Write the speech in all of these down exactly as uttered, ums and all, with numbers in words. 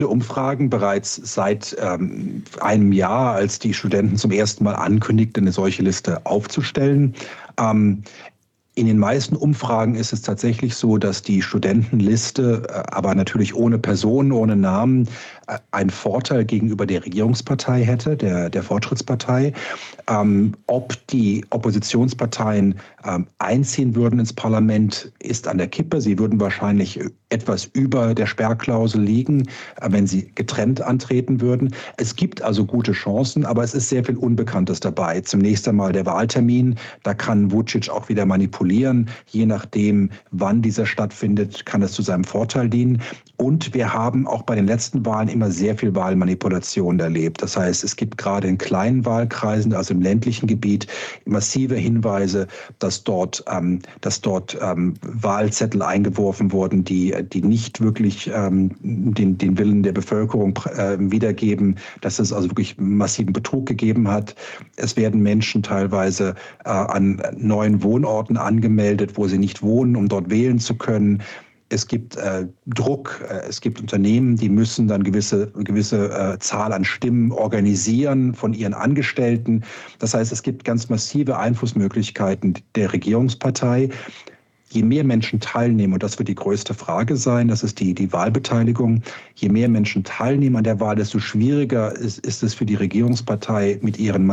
Umfragen bereits seit ähm, einem Jahr, als die Studenten zum ersten Mal ankündigten, eine solche Liste aufzustellen. Ähm, In den meisten Umfragen ist es tatsächlich so, dass die Studentenliste, äh, aber natürlich ohne Personen, ohne Namen, äh, einen Vorteil gegenüber der Regierungspartei hätte, der, der Fortschrittspartei. Ähm, ob die Oppositionsparteien ähm, einziehen würden ins Parlament, ist an der Kippe. Sie würden wahrscheinlich etwas über der Sperrklausel liegen, äh, wenn sie getrennt antreten würden. Es gibt also gute Chancen, aber es ist sehr viel Unbekanntes dabei. Zunächst einmal der Wahltermin. Da kann Vučić auch wieder manipulieren. Je nachdem, wann dieser stattfindet, kann es zu seinem Vorteil dienen. Und wir haben auch bei den letzten Wahlen immer sehr viel Wahlmanipulation erlebt. Das heißt, es gibt gerade in kleinen Wahlkreisen, also im ländlichen Gebiet, massive Hinweise, dass dort, ähm, dass dort ähm, Wahlzettel eingeworfen wurden, die, die nicht wirklich ähm, den, den Willen der Bevölkerung äh, wiedergeben, dass es also wirklich massiven Betrug gegeben hat. Es werden Menschen teilweise äh, an neuen Wohnorten angemeldet, wo sie nicht wohnen, um dort wählen zu können. Es gibt äh, Druck, äh, es gibt Unternehmen, die müssen dann gewisse, gewisse äh, Zahl an Stimmen organisieren von ihren Angestellten. Das heißt, es gibt ganz massive Einflussmöglichkeiten der Regierungspartei. Je mehr Menschen teilnehmen, und das wird die größte Frage sein, das ist die, die Wahlbeteiligung, je mehr Menschen teilnehmen an der Wahl, desto schwieriger ist, ist es für die Regierungspartei, mit ihren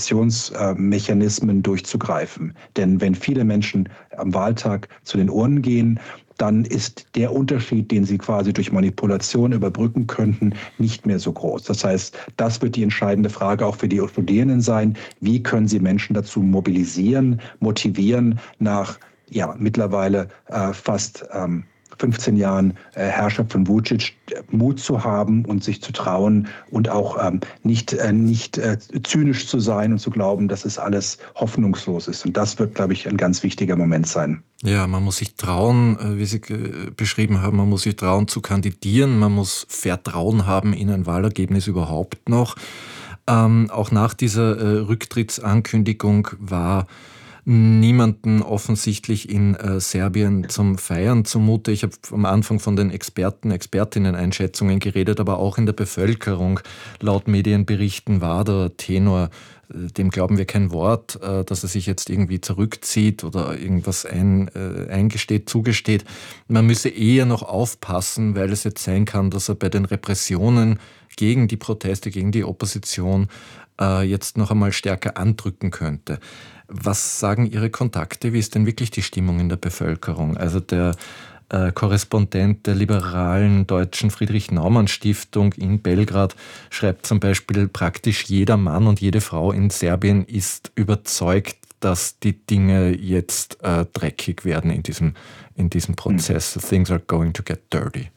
Manipulationsmechanismen durchzugreifen. Denn wenn viele Menschen am Wahltag zu den Urnen gehen, dann ist der Unterschied, den sie quasi durch Manipulation überbrücken könnten, nicht mehr so groß. Das heißt, das wird die entscheidende Frage auch für die Studierenden sein. Wie können sie Menschen dazu mobilisieren, motivieren, nach ja, mittlerweile äh, fast ähm, fünfzehn Jahren äh, Herrschaft von Vučić Mut zu haben und sich zu trauen und auch ähm, nicht, äh, nicht äh, zynisch zu sein und zu glauben, dass es alles hoffnungslos ist. Und das wird, glaube ich, ein ganz wichtiger Moment sein. Ja, man muss sich trauen, wie Sie beschrieben haben, man muss sich trauen zu kandidieren, man muss Vertrauen haben in ein Wahlergebnis überhaupt noch. Ähm, auch nach dieser äh, Rücktrittsankündigung war niemanden offensichtlich in äh, Serbien zum Feiern zumute. Ich habe am Anfang von den Experten, Expertinnen-Einschätzungen geredet, aber auch in der Bevölkerung. Laut Medienberichten war der Tenor, äh, dem glauben wir kein Wort, äh, dass er sich jetzt irgendwie zurückzieht oder irgendwas ein, äh, eingesteht, zugesteht. Man müsse eher noch aufpassen, weil es jetzt sein kann, dass er bei den Repressionen gegen die Proteste, gegen die Opposition äh, jetzt noch einmal stärker andrücken könnte. Was sagen Ihre Kontakte? Wie ist denn wirklich die Stimmung in der Bevölkerung? Also der äh, Korrespondent der liberalen deutschen Friedrich-Naumann-Stiftung in Belgrad schreibt zum Beispiel, praktisch jeder Mann und jede Frau in Serbien ist überzeugt, dass die Dinge jetzt äh, dreckig werden in diesem, in diesem Prozess. Mhm. Things are going to get dirty.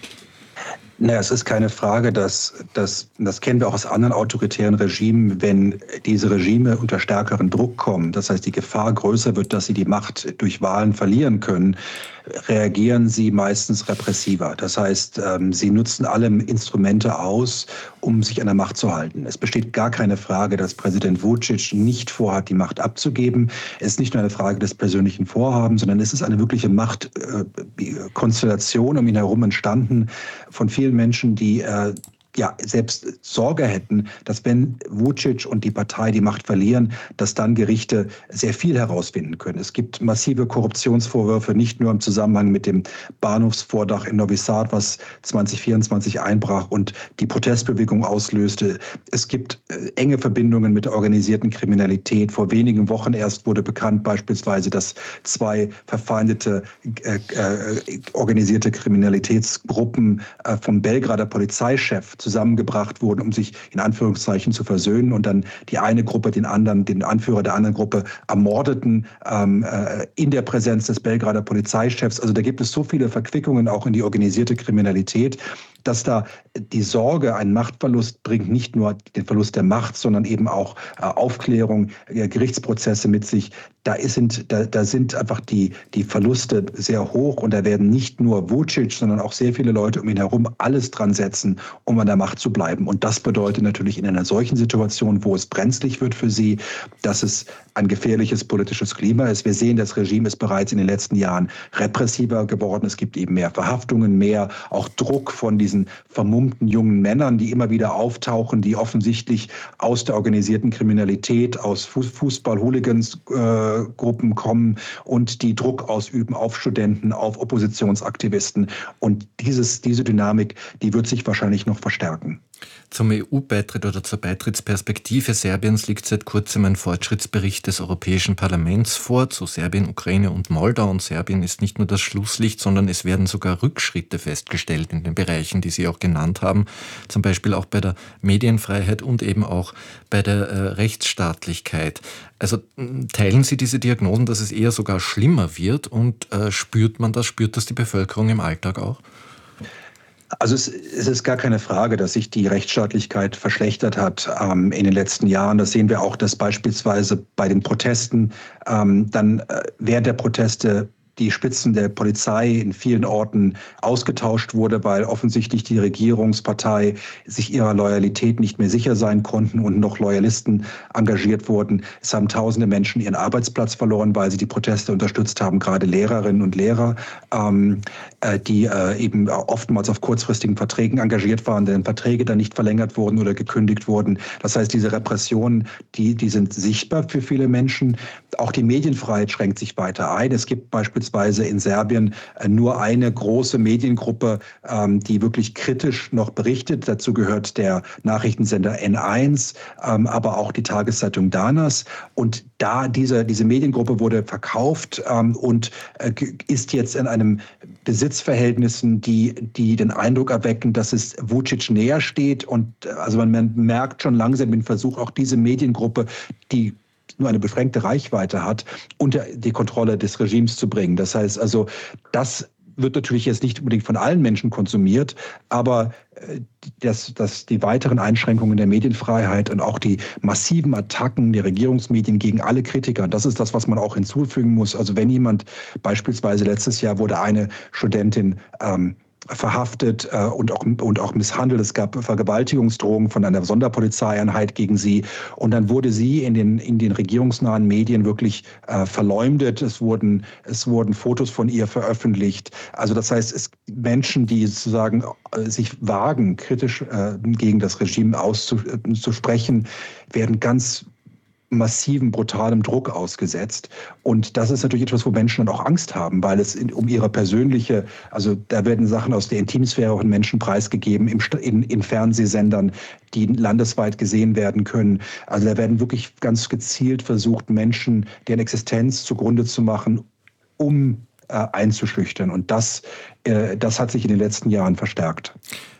Naja, es ist keine Frage, dass, dass, das kennen wir auch aus anderen autoritären Regimen, wenn diese Regime unter stärkeren Druck kommen, das heißt, die Gefahr größer wird, dass sie die Macht durch Wahlen verlieren können, reagieren sie meistens repressiver. Das heißt, sie nutzen alle Instrumente aus, um sich an der Macht zu halten. Es besteht gar keine Frage, dass Präsident Vučić nicht vorhat, die Macht abzugeben. Es ist nicht nur eine Frage des persönlichen Vorhabens, sondern es ist eine wirkliche Machtkonstellation um ihn herum entstanden von vielen Menschen, die äh, ja selbst Sorge hätten, dass wenn Vučić und die Partei die Macht verlieren, dass dann Gerichte sehr viel herausfinden können. Es gibt massive Korruptionsvorwürfe, nicht nur im Zusammenhang mit dem Bahnhofsvordach in Novi Sad, was zwanzig vierundzwanzig einbrach und die Protestbewegung auslöste. Es gibt äh, enge Verbindungen mit der organisierten Kriminalität. Vor wenigen Wochen erst wurde bekannt beispielsweise, dass zwei verfeindete äh, äh, organisierte Kriminalitätsgruppen äh, vom Belgrader Polizeichef zusammengebracht wurden, um sich in Anführungszeichen zu versöhnen und dann die eine Gruppe den anderen, den Anführer der anderen Gruppe ermordeten ähm, äh, in der Präsenz des Belgrader Polizeichefs. Also da gibt es so viele Verquickungen auch in die organisierte Kriminalität, dass da die Sorge, ein Machtverlust bringt nicht nur den Verlust der Macht, sondern eben auch äh, Aufklärung, äh, Gerichtsprozesse mit sich. Da, ist, sind, da, da sind einfach die, die Verluste sehr hoch und da werden nicht nur Vučić, sondern auch sehr viele Leute um ihn herum alles dran setzen, um an der Macht zu bleiben. Und das bedeutet natürlich in einer solchen Situation, wo es brenzlig wird für sie, dass es ein gefährliches politisches Klima ist. Wir sehen, das Regime ist bereits in den letzten Jahren repressiver geworden. Es gibt eben mehr Verhaftungen, mehr auch Druck von diesen diesen vermummten jungen Männern, die immer wieder auftauchen, die offensichtlich aus der organisierten Kriminalität, aus Fußball-Hooligans-Gruppen kommen und die Druck ausüben auf Studenten, auf Oppositionsaktivisten. Und dieses, diese Dynamik, die wird sich wahrscheinlich noch verstärken. Zum E U-Beitritt oder zur Beitrittsperspektive Serbiens liegt seit kurzem ein Fortschrittsbericht des Europäischen Parlaments vor zu Serbien, Ukraine und Moldau. Und Serbien ist nicht nur das Schlusslicht, sondern es werden sogar Rückschritte festgestellt in den Bereichen, die Sie auch genannt haben. Zum Beispiel auch bei der Medienfreiheit und eben auch bei der äh, Rechtsstaatlichkeit. Also teilen Sie diese Diagnosen, dass es eher sogar schlimmer wird und äh, spürt man das, spürt das die Bevölkerung im Alltag auch? Also es, es ist gar keine Frage, dass sich die Rechtsstaatlichkeit verschlechtert hat ähm, in den letzten Jahren. Das sehen wir auch, dass beispielsweise bei den Protesten ähm, dann äh, während der Proteste die Spitzen der Polizei in vielen Orten ausgetauscht wurde, weil offensichtlich die Regierungspartei sich ihrer Loyalität nicht mehr sicher sein konnten und noch Loyalisten engagiert wurden. Es haben tausende Menschen ihren Arbeitsplatz verloren, weil sie die Proteste unterstützt haben, gerade Lehrerinnen und Lehrer, ähm, äh, die äh, eben oftmals auf kurzfristigen Verträgen engagiert waren, deren Verträge dann nicht verlängert wurden oder gekündigt wurden. Das heißt, diese Repressionen, die, die sind sichtbar für viele Menschen. Auch die Medienfreiheit schränkt sich weiter ein. Es gibt beispielsweise Beispielsweise in Serbien nur eine große Mediengruppe, die wirklich kritisch noch berichtet. Dazu gehört der Nachrichtensender N eins, aber auch die Tageszeitung Danas. Und da diese, diese Mediengruppe wurde verkauft und ist jetzt in einem Besitzverhältnissen, die, die den Eindruck erwecken, dass es Vučić näher steht. Und also man merkt schon langsam den Versuch, auch diese Mediengruppe, die nur eine beschränkte Reichweite hat, unter die Kontrolle des Regimes zu bringen. Das heißt also, das wird natürlich jetzt nicht unbedingt von allen Menschen konsumiert, aber dass, dass die weiteren Einschränkungen der Medienfreiheit und auch die massiven Attacken der Regierungsmedien gegen alle Kritiker, das ist das, was man auch hinzufügen muss. Also wenn jemand beispielsweise letztes Jahr wurde eine Studentin ähm, verhaftet äh, und, auch, und auch misshandelt. Es gab Vergewaltigungsdrohungen von einer Sonderpolizeieinheit gegen sie. Und dann wurde sie in den, in den regierungsnahen Medien wirklich äh, verleumdet. Es wurden, es wurden Fotos von ihr veröffentlicht. Also das heißt, es Menschen, die sozusagen äh, sich wagen, kritisch äh, gegen das Regime auszusprechen, werden ganz massiven, brutalem Druck ausgesetzt. Und das ist natürlich etwas, wo Menschen dann auch Angst haben, weil es in, um ihre persönliche, also da werden Sachen aus der Intimsphäre von Menschen preisgegeben, im, in, in Fernsehsendern, die landesweit gesehen werden können. Also da werden wirklich ganz gezielt versucht, Menschen deren Existenz zugrunde zu machen, um äh, einzuschüchtern. Und das, äh, das hat sich in den letzten Jahren verstärkt.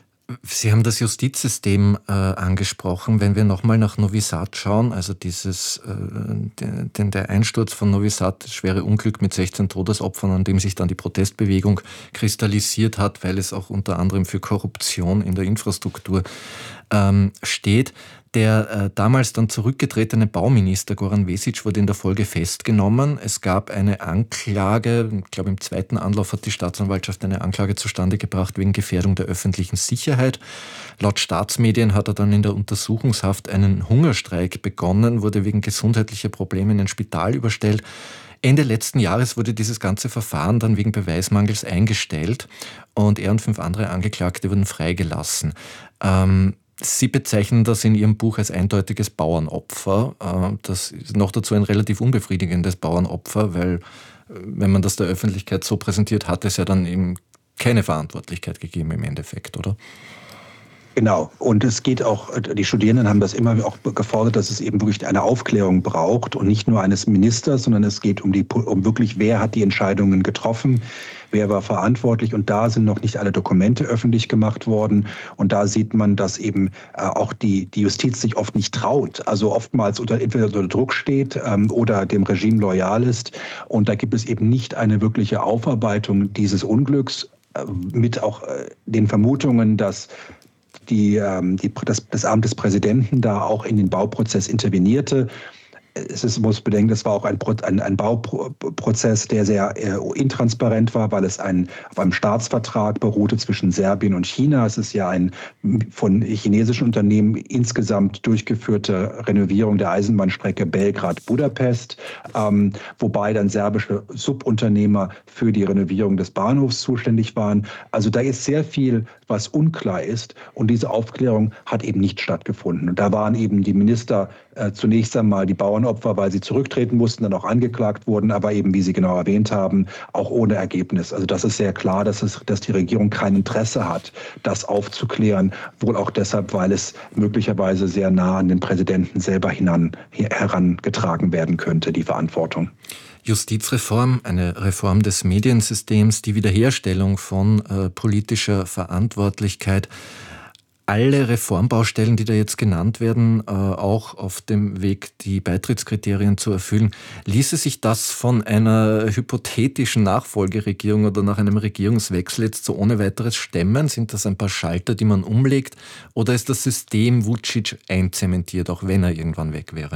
Sie haben das Justizsystem äh, angesprochen. Wenn wir nochmal nach Novi Sad schauen, also dieses, äh, den, der Einsturz von Novi Sad, das schwere Unglück mit sechzehn Todesopfern, an dem sich dann die Protestbewegung kristallisiert hat, weil es auch unter anderem für Korruption in der Infrastruktur ähm, steht. Der äh, damals dann zurückgetretene Bauminister Goran Vesić wurde in der Folge festgenommen. Es gab eine Anklage, ich glaube im zweiten Anlauf hat die Staatsanwaltschaft eine Anklage zustande gebracht wegen Gefährdung der öffentlichen Sicherheit. Laut Staatsmedien hat er dann in der Untersuchungshaft einen Hungerstreik begonnen, wurde wegen gesundheitlicher Probleme in ein Spital überstellt. Ende letzten Jahres wurde dieses ganze Verfahren dann wegen Beweismangels eingestellt und er und fünf andere Angeklagte wurden freigelassen. Ähm, Sie bezeichnen das in Ihrem Buch als eindeutiges Bauernopfer. Das ist noch dazu ein relativ unbefriedigendes Bauernopfer, weil, wenn man das der Öffentlichkeit so präsentiert, hat es ja dann eben keine Verantwortlichkeit gegeben im Endeffekt, oder? Genau. Und es geht auch, die Studierenden haben das immer auch gefordert, dass es eben wirklich eine Aufklärung braucht und nicht nur eines Ministers, sondern es geht um die, um wirklich, wer hat die Entscheidungen getroffen, wer war verantwortlich. Und da sind noch nicht alle Dokumente öffentlich gemacht worden. Und da sieht man, dass eben äh, auch die, die Justiz sich oft nicht traut. Also oftmals unter, entweder unter Druck steht ähm, oder dem Regime loyal ist. Und da gibt es eben nicht eine wirkliche Aufarbeitung dieses Unglücks äh, mit auch äh, den Vermutungen, dass Die, die, das, das Amt des Präsidenten da auch in den Bauprozess intervenierte. es ist, muss bedenken, das war auch ein, ein, ein Bauprozess, der sehr äh, intransparent war, weil es ein, auf einem Staatsvertrag beruhte zwischen Serbien und China. Es ist ja ein von chinesischen Unternehmen insgesamt durchgeführte Renovierung der Eisenbahnstrecke Belgrad-Budapest, ähm, wobei dann serbische Subunternehmer für die Renovierung des Bahnhofs zuständig waren. Also da ist sehr viel, was unklar ist, und diese Aufklärung hat eben nicht stattgefunden. Und da waren eben die Minister äh, zunächst einmal die Bauernopfer, weil sie zurücktreten mussten, dann auch angeklagt wurden, aber eben, wie Sie genau erwähnt haben, auch ohne Ergebnis. Also das ist sehr klar, dass, es, dass die Regierung kein Interesse hat, das aufzuklären, wohl auch deshalb, weil es möglicherweise sehr nah an den Präsidenten selber hinan, herangetragen werden könnte, die Verantwortung. Justizreform, eine Reform des Mediensystems, die Wiederherstellung von äh, politischer Verantwortlichkeit. Alle Reformbaustellen, die da jetzt genannt werden, äh, auch auf dem Weg, die Beitrittskriterien zu erfüllen, ließe sich das von einer hypothetischen Nachfolgeregierung oder nach einem Regierungswechsel jetzt so ohne weiteres stemmen? Sind das ein paar Schalter, die man umlegt? Oder ist das System Vučić einzementiert, auch wenn er irgendwann weg wäre?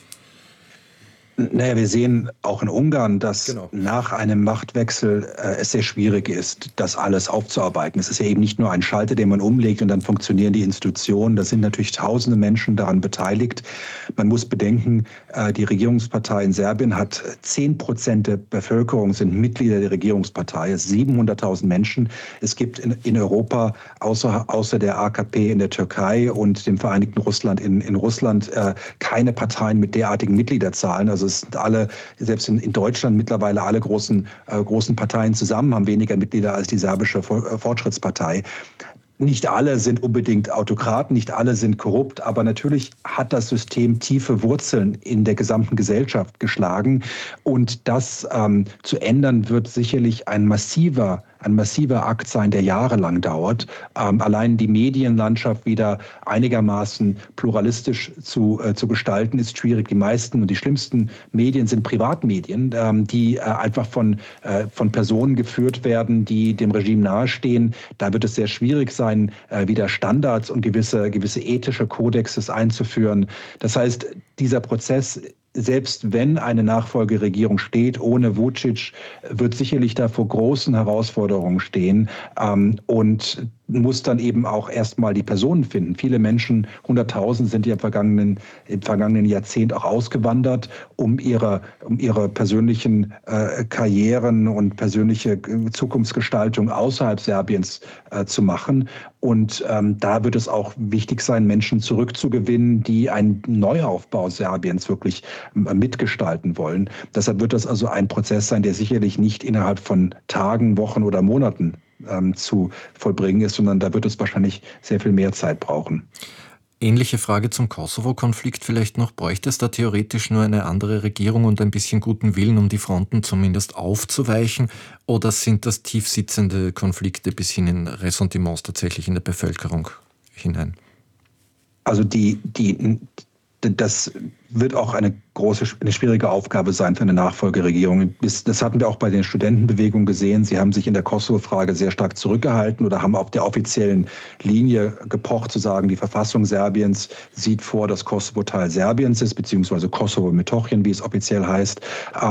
Naja, wir sehen auch in Ungarn, dass Genau. nach einem Machtwechsel äh, es sehr schwierig ist, das alles aufzuarbeiten. Es ist ja eben nicht nur ein Schalter, den man umlegt und dann funktionieren die Institutionen. Da sind natürlich tausende Menschen daran beteiligt. Man muss bedenken, äh, die Regierungspartei in Serbien hat zehn Prozent der Bevölkerung sind Mitglieder der Regierungspartei. Es sind siebenhunderttausend Menschen. Es gibt in, in Europa außer, außer der A K P in der Türkei und dem Vereinigten Russland in, in Russland äh, keine Parteien mit derartigen Mitgliederzahlen. Also es sind alle, selbst in, in Deutschland mittlerweile alle großen, äh, großen Parteien zusammen, haben weniger Mitglieder als die serbische Fortschrittspartei. Nicht alle sind unbedingt Autokraten, nicht alle sind korrupt, aber natürlich hat das System tiefe Wurzeln in der gesamten Gesellschaft geschlagen. Und das ähm, zu ändern, wird sicherlich ein massiver ein massiver Akt sein, der jahrelang dauert. Ähm, allein die Medienlandschaft wieder einigermaßen pluralistisch zu, äh, zu gestalten, ist schwierig. Die meisten und die schlimmsten Medien sind Privatmedien, ähm, die äh, einfach von, äh, von Personen geführt werden, die dem Regime nahestehen. Da wird es sehr schwierig sein, äh, wieder Standards und gewisse, gewisse ethische Kodexes einzuführen. Das heißt, dieser Prozess, selbst wenn eine Nachfolgeregierung steht, ohne Vučić, wird sicherlich da vor großen Herausforderungen stehen ähm, und muss dann eben auch erstmal die Personen finden. Viele Menschen, hunderttausend, sind ja im vergangenen, im vergangenen Jahrzehnt auch ausgewandert, um ihre, um ihre persönlichen äh, Karrieren und persönliche Zukunftsgestaltung außerhalb Serbiens äh, zu machen. Und ähm, da wird es auch wichtig sein, Menschen zurückzugewinnen, die einen Neuaufbau Serbiens wirklich äh, mitgestalten wollen. Deshalb wird das also ein Prozess sein, der sicherlich nicht innerhalb von Tagen, Wochen oder Monaten ähm, zu vollbringen ist, sondern da wird es wahrscheinlich sehr viel mehr Zeit brauchen. Ähnliche Frage zum Kosovo-Konflikt vielleicht noch. Bräuchte es da theoretisch nur eine andere Regierung und ein bisschen guten Willen, um die Fronten zumindest aufzuweichen? Oder sind das tiefsitzende Konflikte bis hin in Ressentiments tatsächlich in der Bevölkerung hinein? Also die, die, das wird auch eine große, eine schwierige Aufgabe sein für eine Nachfolgeregierung. Das hatten wir auch bei den Studentenbewegungen gesehen. Sie haben sich in der Kosovo-Frage sehr stark zurückgehalten oder haben auf der offiziellen Linie gepocht, zu sagen, die Verfassung Serbiens sieht vor, dass Kosovo Teil Serbiens ist, beziehungsweise Kosovo-Metochien, wie es offiziell heißt,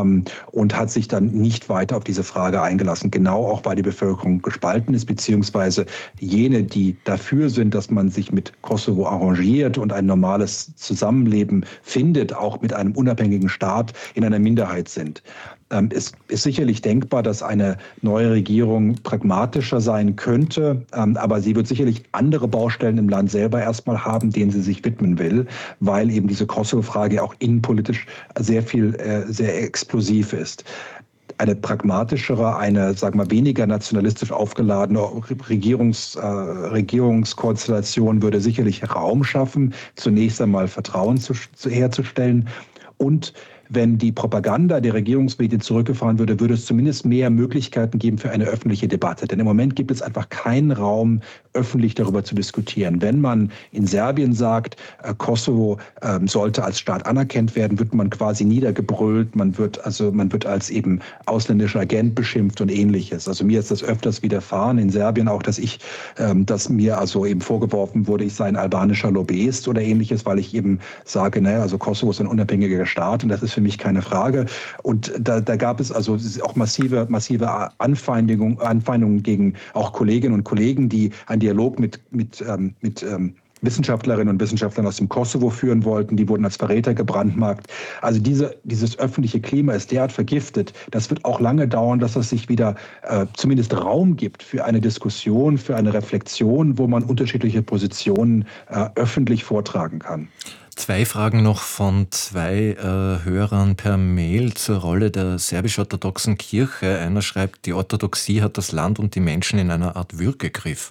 und hat sich dann nicht weiter auf diese Frage eingelassen. Genau auch, weil die Bevölkerung gespalten ist, beziehungsweise jene, die dafür sind, dass man sich mit Kosovo arrangiert und ein normales Zusammenleben findet, auch mit einem unabhängigen Staat, in einer Minderheit sind. Ähm, es ist sicherlich denkbar, dass eine neue Regierung pragmatischer sein könnte, ähm, aber sie wird sicherlich andere Baustellen im Land selber erstmal haben, denen sie sich widmen will, weil eben diese Kosovo-Frage auch innenpolitisch sehr viel, äh, sehr explosiv ist. Eine pragmatischere, eine, sagen wir, weniger nationalistisch aufgeladene Regierungs, äh, Regierungskonstellation würde sicherlich Raum schaffen, zunächst einmal Vertrauen zu, zu, herzustellen und wenn die Propaganda der Regierungsmedien zurückgefahren würde, würde es zumindest mehr Möglichkeiten geben für eine öffentliche Debatte. Denn im Moment gibt es einfach keinen Raum, öffentlich darüber zu diskutieren. Wenn man in Serbien sagt, äh, Kosovo äh, sollte als Staat anerkannt werden, wird man quasi niedergebrüllt, man wird also man wird als eben ausländischer Agent beschimpft und ähnliches. Also mir ist das öfters widerfahren in Serbien auch, dass ich, ähm, dass mir also eben vorgeworfen wurde, ich sei ein albanischer Lobbyist oder ähnliches, weil ich eben sage, naja, also Kosovo ist ein unabhängiger Staat und das ist für mich keine Frage. Und da, da gab es also auch massive, massive Anfeindungen, Anfeindungen gegen auch Kolleginnen und Kollegen, die ein Dialog mit, mit, ähm, mit ähm, Wissenschaftlerinnen und Wissenschaftlern aus dem Kosovo führen wollten. Die wurden als Verräter gebrandmarkt. Also diese, dieses öffentliche Klima ist derart vergiftet. Das wird auch lange dauern, dass es sich wieder äh, zumindest Raum gibt für eine Diskussion, für eine Reflexion, wo man unterschiedliche Positionen äh, öffentlich vortragen kann. Zwei Fragen noch von zwei äh, Hörern per Mail zur Rolle der serbisch-orthodoxen Kirche. Einer schreibt, die Orthodoxie hat das Land und die Menschen in einer Art Würgegriff.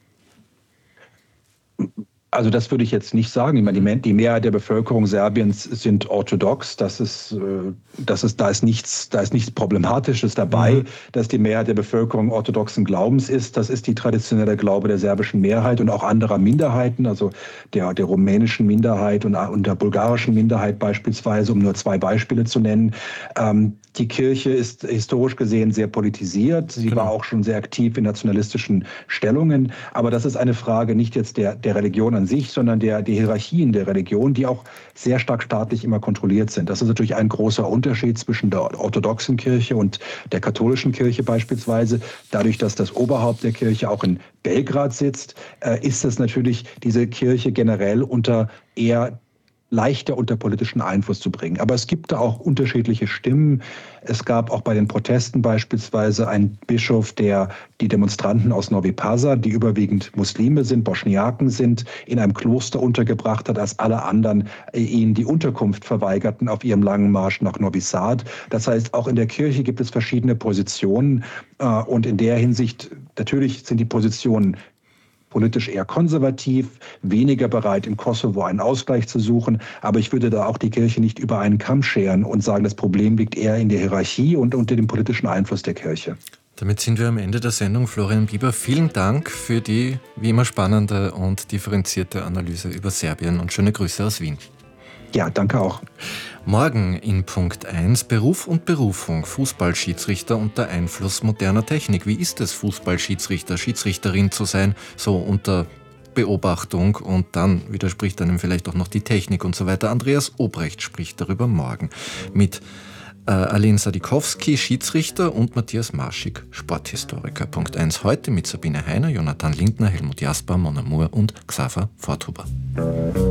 Also das würde ich jetzt nicht sagen. Ich meine, die Mehrheit der Bevölkerung Serbiens sind orthodox. Das ist, das ist, da ist nichts, da ist nichts Problematisches dabei, mhm. dass die Mehrheit der Bevölkerung orthodoxen Glaubens ist. Das ist die traditionelle Glaube der serbischen Mehrheit und auch anderer Minderheiten, also der, der rumänischen Minderheit und, und der bulgarischen Minderheit beispielsweise, um nur zwei Beispiele zu nennen. Ähm, die Kirche ist historisch gesehen sehr politisiert. Sie genau. war auch schon sehr aktiv in nationalistischen Stellungen. Aber das ist eine Frage nicht jetzt der, der Religion an sich, sondern der, der Hierarchien der Religion, die auch sehr stark staatlich immer kontrolliert sind. Das ist natürlich ein großer Unterschied zwischen der orthodoxen Kirche und der katholischen Kirche beispielsweise. Dadurch, dass das Oberhaupt der Kirche auch in Belgrad sitzt, ist es natürlich diese Kirche generell unter eher leichter unter politischen Einfluss zu bringen. Aber es gibt da auch unterschiedliche Stimmen. Es gab auch bei den Protesten beispielsweise einen Bischof, der die Demonstranten aus Novi Pazar, die überwiegend Muslime sind, Bosniaken sind, in einem Kloster untergebracht hat, als alle anderen ihnen die Unterkunft verweigerten auf ihrem langen Marsch nach Novi Sad. Das heißt, auch in der Kirche gibt es verschiedene Positionen. Und in der Hinsicht, natürlich sind die Positionen politisch eher konservativ, weniger bereit, im Kosovo einen Ausgleich zu suchen. Aber ich würde da auch die Kirche nicht über einen Kamm scheren und sagen, das Problem liegt eher in der Hierarchie und unter dem politischen Einfluss der Kirche. Damit sind wir am Ende der Sendung. Florian Bieber, vielen Dank für die wie immer spannende und differenzierte Analyse über Serbien und schöne Grüße aus Wien. Ja, danke auch. Morgen in Punkt eins Beruf und Berufung, Fußballschiedsrichter unter Einfluss moderner Technik. Wie ist es, Fußballschiedsrichter, Schiedsrichterin zu sein, so unter Beobachtung, und dann widerspricht einem vielleicht auch noch die Technik und so weiter. Andreas Obrecht spricht darüber morgen mit äh, Aline Sadikowski, Schiedsrichter, und Matthias Marschig, Sporthistoriker. Punkt eins heute mit Sabine Heiner, Jonathan Lindner, Helmut Jasper, Mon Amour und Xaver Forthuber.